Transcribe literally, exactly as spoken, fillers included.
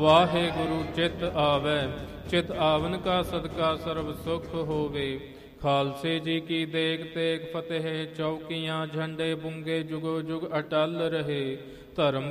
ਵਾਹਿਗੁਰੂ ਚਿਤ ਆਵੈ, ਚਿਤ ਆਵਨ ਕਾ ਸਦਕਾ ਸਰਬ ਸੁਖ ਹੋਵੇ। ਖਾਲਸੇ ਜੀ ਕੀ ਦੇਗ ਤੇਗ ਫਤਿਹ, ਚੌਕੀਆਂ ਝੰਡੇ ਬੁੰਗੇ ਜੁਗੋ ਜੁਗ ਅਟਲ ਰਹੇ। ਧਰਮ